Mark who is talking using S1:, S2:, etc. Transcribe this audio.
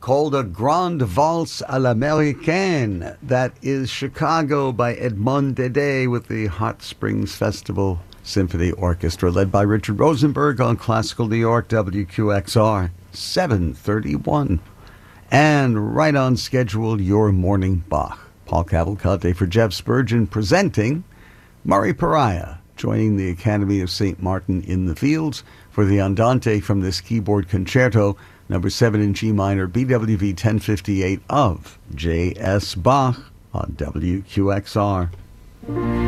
S1: called a Grande Valse à l'Américaine. That is Chicago by Edmond Dede with the Hot Springs Festival Symphony Orchestra, led by Richard Rosenberg on Classical New York, WQXR, 731. And right on schedule, your morning Bach. Paul Cavalcante for Jeff Spurgeon, presenting Murray Pariah, joining the Academy of St. Martin in the Fields for the Andante from this keyboard concerto, number 7 in G minor, BWV 1058 of J.S. Bach on WQXR.